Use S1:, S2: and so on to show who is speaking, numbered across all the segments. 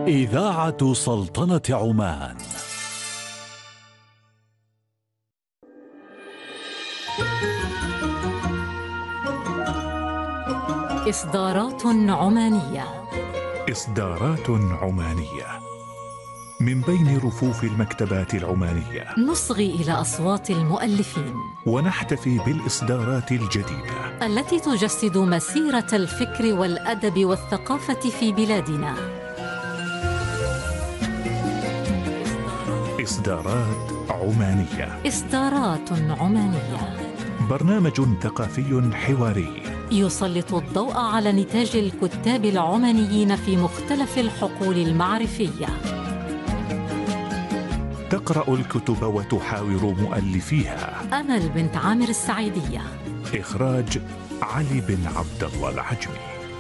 S1: إذاعة سلطنة عمان.
S2: إصدارات عمانية.
S3: إصدارات عمانية من بين رفوف المكتبات العمانية.
S2: نصغي إلى أصوات المؤلفين
S3: ونحتفي بالإصدارات الجديدة
S2: التي تجسد مسيرة الفكر والأدب والثقافة في بلادنا.
S3: إصدارات عمانية.
S2: إصدارات عمانية،
S3: برنامج ثقافي حواري
S2: يسلط الضوء على نتاج الكتاب العمانيين في مختلف الحقول المعرفية.
S3: تقرأ الكتب وتحاور مؤلفيها.
S2: أمل بنت عامر السعيدية.
S3: إخراج علي بن عبد الله العجمي.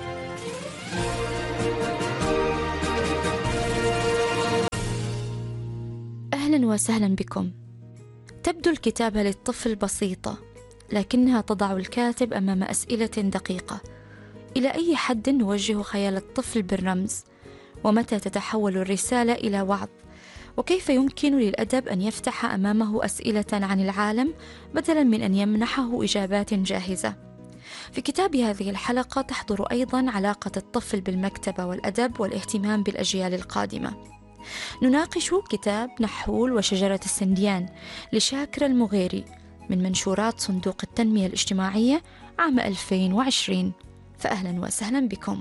S4: أهلا وسهلا بكم. تبدو الكتابة للطفل بسيطة، لكنها تضع الكاتب أمام أسئلة دقيقة. إلى أي حد نوجه خيال الطفل بالرمز؟ ومتى تتحول الرسالة إلى وعظ؟ وكيف يمكن للأدب أن يفتح أمامه أسئلة عن العالم بدلاً من أن يمنحه إجابات جاهزة؟ في كتاب هذه الحلقة تحضر أيضاً علاقة الطفل بالمكتبة والأدب والاهتمام بالأجيال القادمة. نناقش كتاب نحول وشجرة السنديان لشاكر المغيري من منشورات صندوق التنمية الاجتماعية عام 2020. فأهلا وسهلا بكم.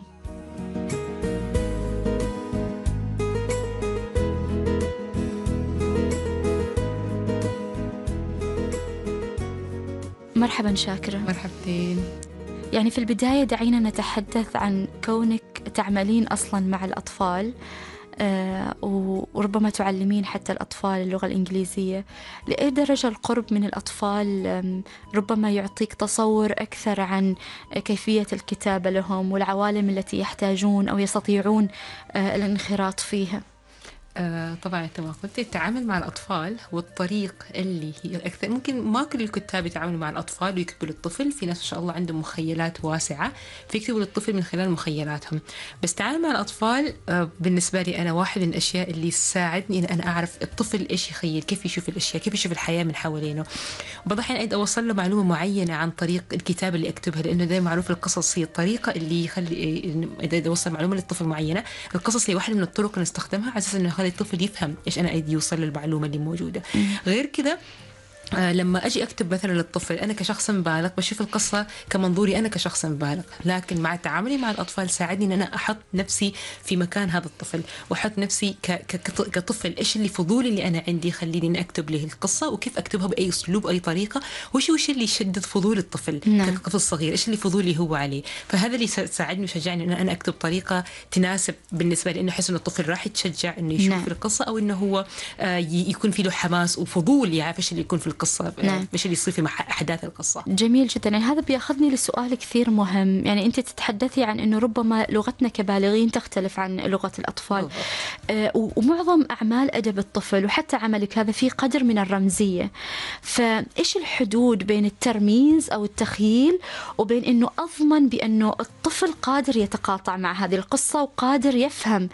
S4: مرحبا شاكرة.
S5: مرحبتين.
S4: يعني في البداية دعينا نتحدث عن كونك تعملين أصلا مع الأطفال، وربما تعلمين حتى الأطفال اللغة الإنجليزية. لأي درجة القرب من الأطفال ربما يعطيك تصور أكثر عن كيفية الكتابة لهم والعوالم التي يحتاجون أو يستطيعون الانخراط فيها؟
S5: طبعا كما قلت التعامل مع الأطفال والطريق اللي هي أكثر. ممكن ما كل الكتاب يتعاملوا مع الأطفال ويكتبوا للطفل، في ناس إن شاء الله عندهم مخيلات واسعة فيكتبوا للطفل من خلال مخيلاتهم. بس التعامل مع الأطفال بالنسبة لي أنا واحد من الأشياء اللي تساعدني إن أنا أعرف الطفل إيش يخيل، كيف يشوف الأشياء، كيف يشوف الحياة من حوالينه. وبعض الأحيان أيضا أوصل له معلومة معينة عن طريق الكتاب اللي أكتبها، لأنه ده معروف القصص هي الطريقة اللي يخلي إذا أوصل معلومة للطفل معينة، القصص هي واحدة من الطرق اللي نستخدمها على أساس إنه هذا الطفل يفهم إيش أنا أريد يوصل للمعلومة اللي موجودة. غير كذا لما أجي أكتب مثلا للطفل أنا كشخص بالغ بشوف القصة كمنظوري أنا كشخص بالغ، لكن مع تعاملي مع الأطفال ساعدني أن أنا أحط نفسي في مكان هذا الطفل وأحط نفسي كطفل إيش اللي فضولي اللي أنا عندي خليني أن أكتب له القصة وكيف أكتبها بأي أسلوب أي طريقة، وش اللي يشدد فضول الطفل كطفل صغير، إيش اللي فضولي هو عليه. فهذا اللي ساعدني وشجعني أن أنا أكتب طريقة تناسب بالنسبة لي، إنه أحس إن الطفل راح يتشجع إنه يشوف القصة، أو إنه هو يكون في له حماس وفضول يعرف إيش اللي يكون في القصة، ايش اللي يصير في أحداث القصة.
S4: جميل جدا. يعني هذا بياخذني لسؤال كثير مهم. يعني أنت تتحدثي عن أنه ربما لغتنا كبالغين تختلف عن لغة الأطفال، ومعظم أعمال أدب الطفل وحتى عملك هذا في قدر من الرمزية. فإيش الحدود بين الترميز أو التخيل وبين أنه أضمن بأنه الطفل قادر يتقاطع مع هذه القصة وقادر يفهم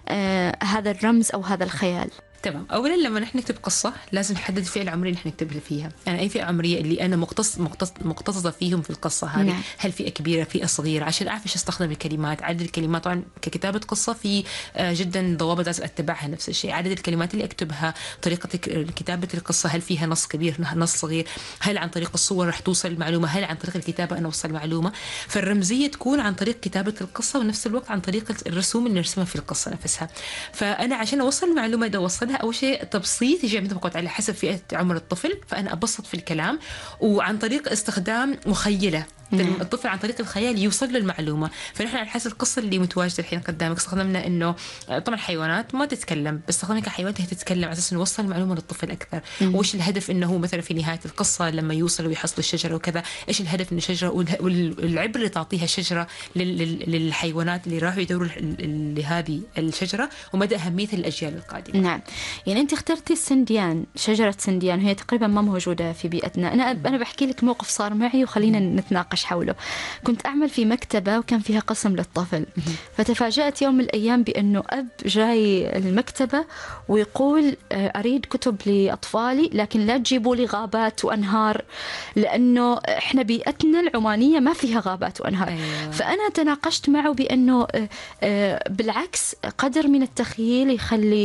S4: هذا الرمز أو هذا الخيال؟
S5: تمام. أولا لما نحن نكتب قصة لازم نحدد الفئة العمرية اللي نحن نكتب فيها. يعني أي فئة عمرية اللي أنا مقتصدة فيهم في القصة هذه، هل فئة كبيرة فئة صغيرة، عشان أعرف إيش أستخدم الكلمات، عدد الكلمات. طبعا ككتابة قصة في جدا ضوابط لازم أتبعها، نفس الشيء عدد الكلمات اللي أكتبها، طريقة كتابة القصة، هل فيها نص كبير نص صغير، هل عن طريق الصور رح توصل المعلومة، هل عن طريق الكتابة أنا أوصل المعلومة. فالرمزية تكون عن طريق كتابة القصة ونفس الوقت عن طريق الرسوم اللي نرسمها في القصة نفسها. فأنا عشان أوصل المعلومة ده أوصلها أول شيء تبسيط يجي مثل ما قلت على حسب فئة عمر الطفل، فأنا أبسط في الكلام وعن طريق استخدام مخيلة. الطفل عن طريق الخيال يوصل للمعلومة. فنحن على حسب القصة اللي متواجدة الحين قدامك استخدمنا إنه طبعا حيوانات ما تتكلم، بس استخدمنا كحيوانات هي تتكلم على أساس نوصل المعلومة للطفل أكثر. وإيش الهدف إنه هو مثلا في نهاية القصة لما يوصل ويحصل الشجرة وكذا، إيش الهدف من الشجرة والعبرة اللي تعطيها الشجرة للحيوانات اللي راحوا يدوروا لهذه الشجرة، ومدى أهميتها للأجيال القادمة.
S4: نعم. يعني أنت اخترتي السنديان، شجرة سنديان، وهي تقريبا ما موجودة في بيئتنا. أنا بحكي لك موقف صار معي وخلينا نتناقش نتناقش حوله. كنت أعمل في مكتبة وكان فيها قسم للطفل، فتفاجأت يوم من الأيام بأنه أب جاي المكتبة ويقول أريد كتب لأطفالي لكن لا تجيبوا لي غابات وأنهار، لأنه إحنا بيئتنا العمانية ما فيها غابات وأنهار.
S5: أيوة.
S4: فأنا تناقشت معه بأنه بالعكس قدر من التخيل يخلي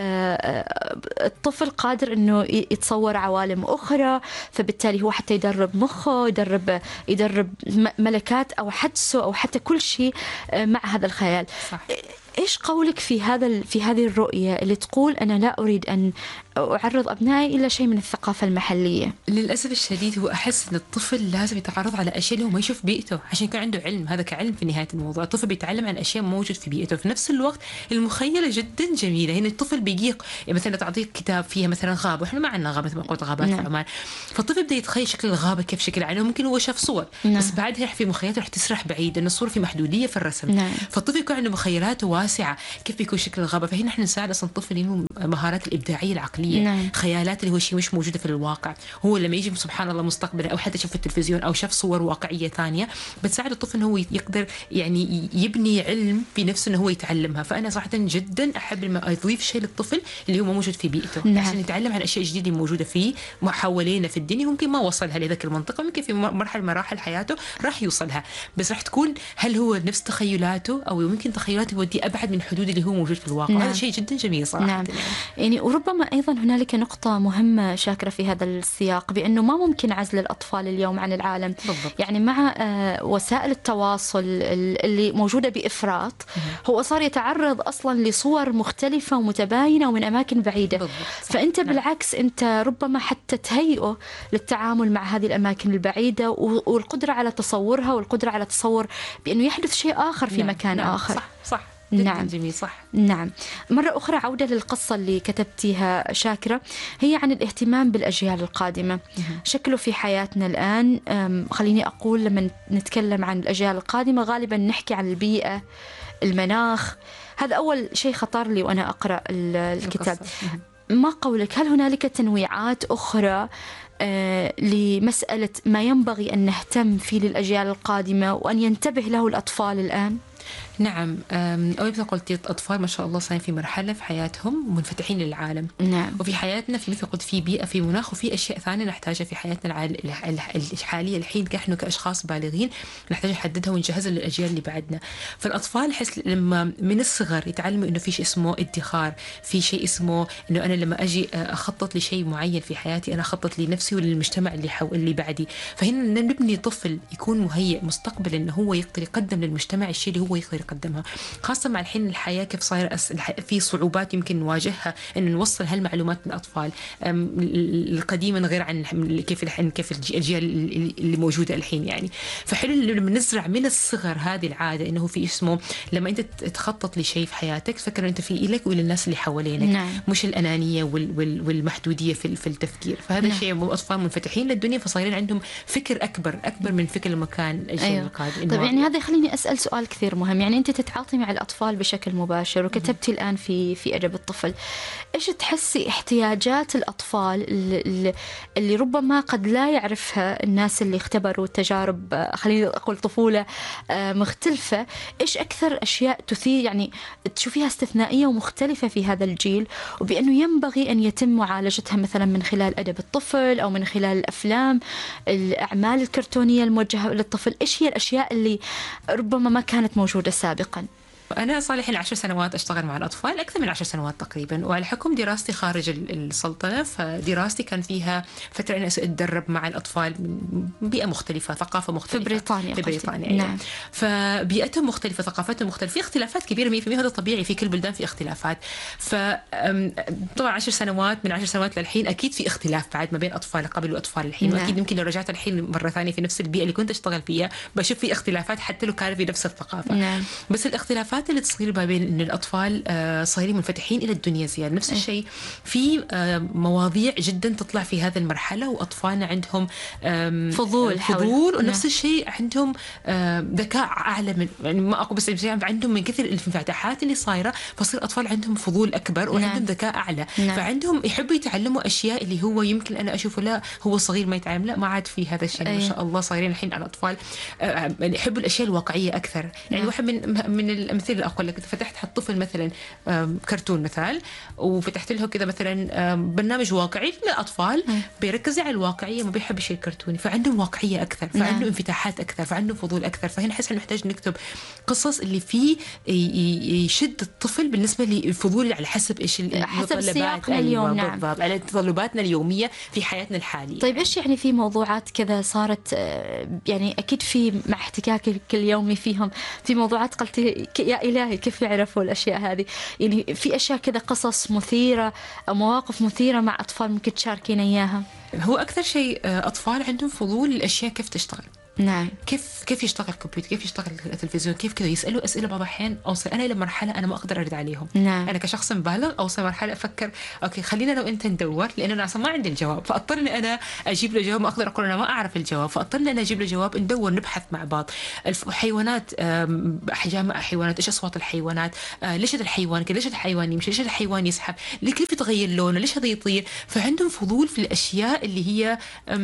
S4: الطفل قادر أنه يتصور عوالم أخرى، فبالتالي هو حتى يدرب مخه، يدرب ملكات أو حدسه أو حتى كل شيء مع هذا الخيال.
S5: صح.
S4: إيش قولك في هذه الرؤية اللي تقول أنا لا أريد أن أعرض أبنائي إلا شيء من الثقافة المحلية؟
S5: للأسف الشديد هو أحس أن الطفل لازم يتعرض على أشياء اللي هو ما يشوف بيئته عشان يكون عنده علم. هذا كعلم في نهاية الموضوع. الطفل بيتعلم عن أشياء موجود في بيئته. في نفس الوقت المخيلة جدا جميلة. هنا الطفل بيجيق يعني مثلا تعطيك كتاب فيها مثلا غابة، وإحنا ما عندنا غابة مثل ما قلت غابات في عمان، فالطفل بدأ يتخيل شكل الغابة كيف شكل عينه. ممكن هو شاف صور بس بعدها في مخيلته رح تسرح بعيد لأن الصورة في محدودية في الرسم. فالطفل يكون عنده مخيلاته واسعة كيف بيكون شكل الغابة. فهنا احنا نساعد أصلا الطفل إنه مهارات الإبداعية العقلية، خيالات اللي هو شيء مش موجودة في الواقع. هو لما يجي سبحان الله مستقبلا أو حتى شاف في التلفزيون أو شاف صور واقعية ثانية بتساعد الطفل إنه هو يقدر يعني يبني علم في نفسه إنه هو يتعلمها. فأنا صراحة جدا أحب لما أضيف شيء للطفل اللي هو موجود في بيئته عشان يتعلم عن أشياء جديدة موجودة فيه حوالينا في الدنيا. ممكن ما وصلها لذاك المنطقة، ممكن في مرحلة مراحل حياته راح يوصلها، بس راح تكون هل هو نفس تخيلاته أو ممكن تخيلاته يودي أبعد من حدود اللي هو موجود في الواقع. هذا شيء جدا جميل صراحة.
S4: يعني وربما أيضا هنالك نقطة مهمة شاكرة في هذا السياق، بأنه ما ممكن عزل الأطفال اليوم عن العالم. بالضبط. يعني مع وسائل التواصل اللي موجودة بإفراط هو صار يتعرض أصلا لصور مختلفة ومتباينة ومن أماكن بعيدة. بالضبط. فأنت بالعكس أنت ربما حتى تهيئه للتعامل مع هذه الأماكن البعيدة والقدرة على تصورها والقدرة على تصور بأنه يحدث شيء آخر في مكان آخر.
S5: صح.
S4: نعم.
S5: جميل. صح.
S4: نعم. مرة أخرى عودة للقصة اللي كتبتيها شاكرة، هي عن الاهتمام بالأجيال القادمة. شكله في حياتنا الآن، خليني أقول لما نتكلم عن الأجيال القادمة غالبا نحكي عن البيئة، المناخ. هذا أول شيء خطر لي وأنا أقرأ الكتاب. ما قولك، هل هنالك تنويعات أخرى لمسألة ما ينبغي أن نهتم فيه للأجيال القادمة وأن ينتبه له الأطفال الآن؟
S5: نعم. أول مثل قلت الأطفال ما شاء الله صاير في مرحلة في حياتهم منفتحين للعالم.
S4: نعم.
S5: وفي حياتنا في مثل قلت في بيئة، في مناخ، وفي أشياء ثانية نحتاجها في حياتنا الحالية الحين نحن كأشخاص بالغين نحتاج نحددها ونجهزها للأجيال اللي بعدنا. فالأطفال حس لما من الصغر يتعلموا إنه في شيء اسمه ادخار، في شيء اسمه إنه أنا لما أجي أخطط لشيء معين في حياتي أنا أخطط لنفسي وللمجتمع اللي بعدي. فهنا نبني طفل يكون مهيئ مستقبلا إنه هو يقدر يقدم للمجتمع الشيء اللي هو يقدر يقدمها، خاصة مع الحين الحياة كيف صاير في صعوبات يمكن نواجهها إن نوصل هالمعلومات للأطفال. القديما غير عن كيف الأجيال اللي موجودة الحين يعني. فحلو لما نزرع من الصغر هذه العادة إنه في اسمه لما أنت تخطط لشيء في حياتك فكر أنت في إلك وللناس اللي حوالينك. نعم. مش الأنانية والمحدودية في التفكير. فهذا نعم. الشيء الأطفال منفتحين للدنيا فصايرين عندهم فكر أكبر من فكر لما كان الأجيال القادمة.
S4: طيب يعني هذا يخليني أسأل سؤال كثير مهم. يعني أنت تتعاطي مع الأطفال بشكل مباشر وكتبتي الآن في أدب الطفل، إيش تحسي احتياجات الأطفال اللي ربما قد لا يعرفها الناس اللي اختبروا تجارب خليني أقول طفولة مختلفة؟ إيش أكثر أشياء تثير يعني تشوفيها استثنائية ومختلفة في هذا الجيل وبأنه ينبغي أن يتم معالجتها مثلا من خلال أدب الطفل أو من خلال الأفلام، الأعمال الكرتونية الموجهة للطفل؟ إيش هي الأشياء اللي ربما ما كانت موجودة سابقا؟
S5: أنا صار لي الحين 10 سنوات أشتغل مع الأطفال، أكثر من 10 سنوات تقريبا، وعلى حكم دراستي خارج السلطنة فدراستي كان فيها فترة أنا أتدرب مع الأطفال من بيئة مختلفة، ثقافة مختلفة
S4: في بريطانيا
S5: نعم. فبيئتهم مختلفة، ثقافتهم مختلفة، في اختلافات كبيرة 100%. هذا طبيعي في كل بلدان في اختلافات. فطبعا 10 سنوات من 10 سنوات للحين أكيد في اختلاف بعد ما بين أطفال قبل وأطفال الحين. نعم. وأكيد يمكن لو رجعت الحين مرة ثانية في نفس البيئة اللي كنت أشتغل فيها بشوف في اختلافات حتى لو كانت في نفس الثقافة.
S4: نعم.
S5: بس الاختلافات الانفتاحات اللي تصير ما بين إن الأطفال صايرين منفتحين إلى الدنيا زيادة. نفس الشيء في مواضيع جدا تطلع في هذه المرحلة، وأطفالنا عندهم فضول ونفس الشيء عندهم ذكاء أعلى من، يعني ما أقول بس عندهم من كثر الانفتاحات اللي صايرة، فصير أطفال عندهم فضول أكبر وعندهم ذكاء أعلى. فعندهم يحبوا يتعلموا أشياء اللي هو يمكن أنا أشوفه لا هو صغير ما يتعلم، لا ما عاد في هذا الشيء. ما شاء الله صايرين الحين الأطفال يحبوا الأشياء الواقعية أكثر. يعني واحد من الأمثلة اللي أقول لك، فتحت حط طفل مثلا كرتون مثال، وفتحت له كذا مثلا برنامج واقعي للأطفال، بيركز على الواقعية، ما بيحب الشيء الكرتوني، فعندهم واقعية أكثر، فعندهم انفتاحات أكثر، فعندهم فضول أكثر. فهنا حس نحتاج نكتب قصص اللي فيه يشد الطفل بالنسبة للفضول على حسب إيش
S4: حسب سياقنا اليوم. نعم،
S5: بالضبط، على تطلباتنا اليومية في حياتنا الحالية.
S4: طيب إيش يعني في موضوعات كذا صارت، يعني أكيد في مع احتكاكك اليومي فيهم في موضوعات قلت يا إلهي كيف يعرفوا الأشياء هذه؟ يعني في أشياء كذا قصص مثيرة أو مواقف مثيرة مع أطفال ممكن تشاركين إياها؟
S5: هو أكثر شيء أطفال عندهم فضول الأشياء كيف تشتغل.
S4: نعم،
S5: كيف يشتغل الكمبيوتر، كيف يشتغل التلفزيون، كيف كذا يسألوا أسئلة. بعض الأحيان أوصل أنا إلى مرحلة أنا ما أقدر أرد عليهم.
S4: نعم.
S5: أنا كشخص بالغ أوصل مرحلة أفكر أوكي خلينا لو أنت ندور، لأن أنا أصلا ما عندي الجواب، فأضطر إني أنا أجيب له جواب. ما أقدر أقول أنا ما أعرف الجواب، فأضطر إني أنا أجيب له جواب، ندور نبحث مع بعض. الحيوانات، أحجام الحيوانات، إيش أصوات الحيوانات، ليش هذا الحيوان كذا، ليش هذا الحيوان يمشي، ليش هذا الحيوان يزحف، كيف يتغير لونه، ليش هذا يطير. فعندهم فضول في الأشياء اللي هي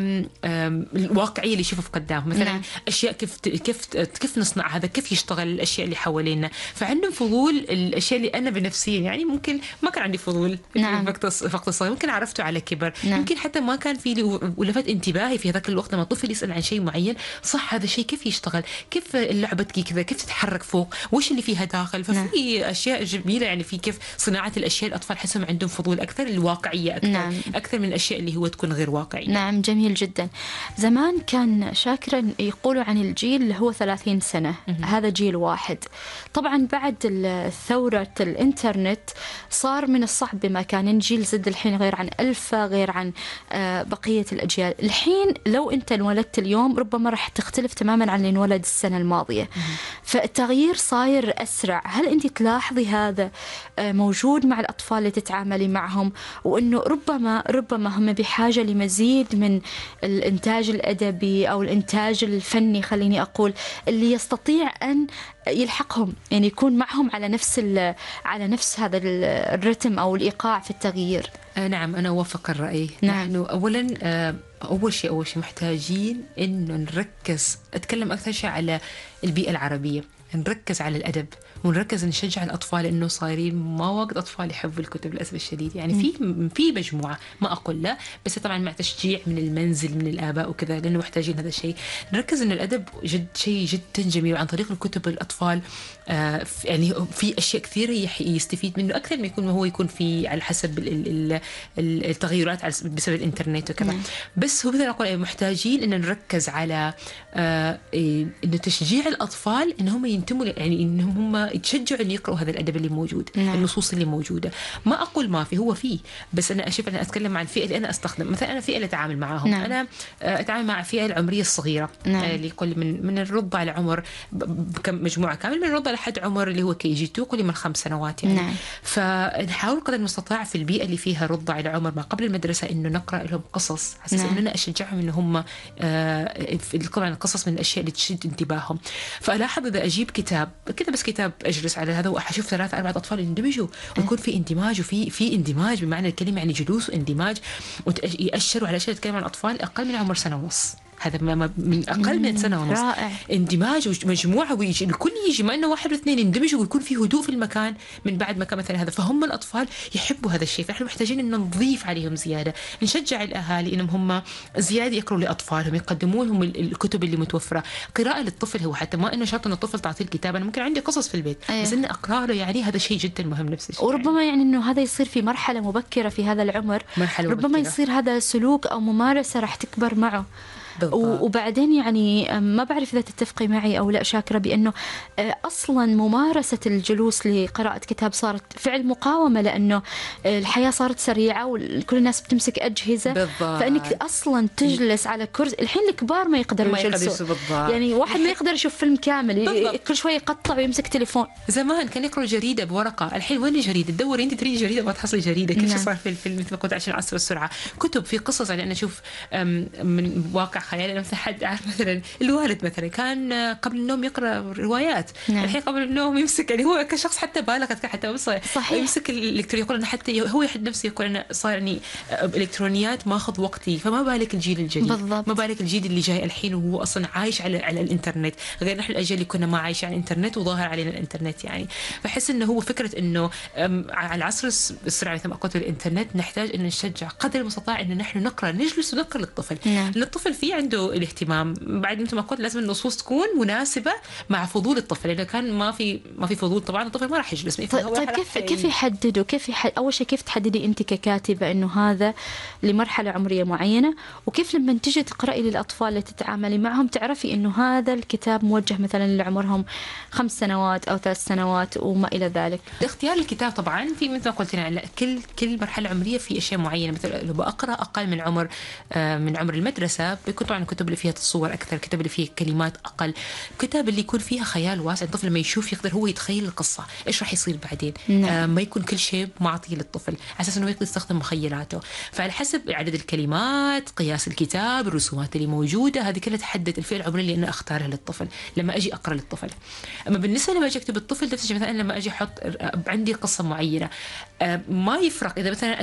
S5: الواقعية اللي يشوفوا في قدامهم. مثلا أشياء كيف نصنع هذا، كيف يشتغل الأشياء اللي حوالينا. فعندهم فضول الأشياء اللي أنا بنفسيا يعني ممكن ما كان عندي فضول.
S4: نعم.
S5: وقت الصغير ممكن عرفته على كبر.
S4: نعم.
S5: يمكن حتى ما كان في لي ولفت انتباهي في ذاك الوقت لما طفل يسأل عن شيء معين، صح هذا الشيء كيف يشتغل، كيف اللعبة كذا، كيف تتحرك فوق، وش اللي فيها داخل. ففي أشياء جميلة يعني في كيف صناعة الأشياء. الأطفال حسهم عندهم فضول أكثر، الواقعية أكثر.
S4: نعم.
S5: أكثر من الأشياء اللي هو تكون غير واقعية.
S4: نعم، جميل جدا. زمان كان شاكرا يقولوا عن الجيل اللي هو 30 سنة، هذا جيل واحد. طبعا بعد ثورة الإنترنت صار من الصعب بمكان جيل زد الحين غير عن ألفا، غير عن بقية الأجيال. الحين لو أنت انولدت اليوم ربما راح تختلف تماما عن اللي انولد السنة الماضية. فالتغيير صاير أسرع. هل أنت تلاحظي هذا موجود مع الأطفال اللي تتعاملي معهم، وأنه ربما هم بحاجة لمزيد من الإنتاج الأدبي أو الإنتاج الفني، خليني أقول، اللي يستطيع أن يلحقهم، يعني يكون معهم على نفس هذا الرتم أو الإيقاع في التغيير؟
S5: نعم، أنا أوافق الرأي.
S4: نعم.
S5: نحن أولا أول شيء محتاجين إنه نركز، أتكلم أكثر شيء على البيئة العربية، نركز على الأدب ونركز نشجع الأطفال، إنه صايرين ما وقت أطفال يحبوا الكتب للأسف الشديد. يعني في مجموعة، ما أقول لا، بس طبعا مع تشجيع من المنزل من الآباء وكذا، لأنه محتاجين هذا الشيء. نركز إن الأدب شيء جدا جميل، عن طريق الكتب الأطفال يعني في أشياء كثيرة يستفيد منه أكثر ما يكون في على حسب التغيرات بسبب الإنترنت وكذا. بس هو مثلا أقول محتاجين إن نركز على إنه تشجيع الأطفال إنهم ينتموا، يعني إنهم هم يتشجعوا إن يقرأوا هذا الأدب اللي موجود.
S4: نعم.
S5: النصوص اللي موجودة، ما أقول ما هو فيه، بس أنا أنا أتكلم عن الفئة اللي أنا أستخدم. مثلا أنا فئة اللي أتعامل معهم.
S4: نعم.
S5: أنا أتعامل مع الفئة العمرية الصغيرة.
S4: نعم.
S5: اللي يقول من الرضع لعمر مجموعة كامل، من الرضع لحد عمر اللي هو KG2، قولي من 5 سنوات يعني.
S4: نعم.
S5: فنحاول قدر المستطاع في البيئة اللي فيها رضع لعمر ما قبل المدرسة إنه نقرأ لهم قصص، حسس
S4: نعم.
S5: إنه أنا أشجعهم إنه هم طبعا القصص من الأشياء اللي تشد انتباههم. فألاحظ إذا أجيب كتاب كذا، بس كتاب أجلس على هذا وأشوف 3-4 أطفال يندمجوا، ويكون في اندماج، وفي اندماج بمعنى الكلمة، يعني جلوس واندماج، ويأشروا على أشياء تتكلم عن أطفال أقل من عمر 1.5 سنة. هذا من أقل من 1.5 سنة.
S4: رائع.
S5: اندماج ومجموعة، ويجي الكل يجي، ما إنه 1 و2 يندمجوا، ويكون في هدوء في المكان من بعد ما كان مثلا هذا. فهم الأطفال يحبوا هذا الشيء، فإحنا محتاجين إن نضيف عليهم زيادة، نشجع الأهالي إنهم هم زيادة يقروا لأطفالهم، يقدموا لهم الكتب اللي متوفرة. قراءة للطفل هو حتى ما إنه شرط إن الطفل تعطيه الكتاب، أنا ممكن عندي قصص في البيت.
S4: أيه.
S5: بس إن أقرأ له، يعني هذا شيء جدا مهم. نفس الشيء،
S4: وربما يعني إنه هذا يصير في مرحلة مبكرة في هذا العمر،
S5: مرحلة
S4: ربما
S5: مبكرة.
S4: يصير هذا سلوك أو ممارسة راح تكبر معه.
S5: بالضبط.
S4: وبعدين يعني ما بعرف إذا تتفقي معي أو لا شاكرة، بأنه أصلا ممارسة الجلوس لقراءة كتاب صارت فعل مقاومة، لأنه الحياة صارت سريعة وكل الناس بتمسك أجهزة.
S5: بالضبط.
S4: فإنك أصلا تجلس على كرسي، الحين الكبار ما يقدروا يجلسوا، يعني واحد ما يقدر يشوف فيلم كامل، كل شوي يقطع ويمسك تليفون.
S5: زمان كان يقرأ جريدة بورقة، الحين وين الجريدة؟ تدوري انت تريد جريدة ما تحصلي جريدة، كل شيء صار في الفيلم مثل ما قلت عشان عصر السرعة. كتب في قصص، يعني انا اشوف من واقع خيالي، مثلا حد عارف مثلا الوالد مثلا كان قبل النوم يقرأ روايات، الحين قبل النوم يمسك، يعني هو كشخص حتى بالغت حتى صحيح يمسك الالكتروني، يقول انه حتى هو يحد نفسه يقول انه صار يعني الكترونيات ماخذ وقتي، فما بالك الجيل الجديد.
S4: بالضبط.
S5: ما بالك الجيل اللي جاي الحين وهو اصلا عايش على الانترنت، غير نحن الاجيال اللي كنا ما عايشين على الانترنت وظاهر علينا الانترنت. يعني بحس انه هو فكره انه على عصر السرعه مثل ما قلت الانترنت، نحتاج ان نشجع قدر المستطاع ان نحن نقرا، نجلس ونقرا للطفل. الطفل فيه عنده الاهتمام، بعد مثل ما قلت لازم النصوص تكون مناسبه مع فضول الطفل، لانه كان ما في فضول طبعا الطفل ما راح يجلس.
S4: طيب كيف يحددوا؟ اول شيء كيف تحددي انت ككاتبه انه هذا لمرحله عمريه معينه، وكيف لما تجي تقراي للاطفال اللي تتعاملي معهم تعرفي انه هذا الكتاب موجه مثلا لعمرهم 5 سنوات او 3 سنوات وما الى ذلك؟
S5: اختيار الكتاب طبعا في مثل ما قلت يعني كل مرحله عمريه في اشياء معينه. مثلا لو بقرا اقل من عمر المدرسه بيكون طبعا الكتب اللي فيها تصور اكثر، الكتب اللي فيها كلمات اقل، الكتاب اللي يكون فيها خيال واسع، الطفل لما يشوف يقدر هو يتخيل القصه ايش راح يصير بعدين. ما يكون كل شيء معطي للطفل على اساس انه يقدر يستخدم مخيلاته. فعلى حسب عدد الكلمات، قياس الكتاب، الرسومات اللي موجوده، هذه كلها تحدد الفئه العمريه اللي انا اختارها للطفل لما اجي اقرا للطفل. اما بالنسبه لما اجي اكتب الطفل نفس الشيء، مثلا لما اجي احط عندي قصه معينه، ما يفرق اذا مثلا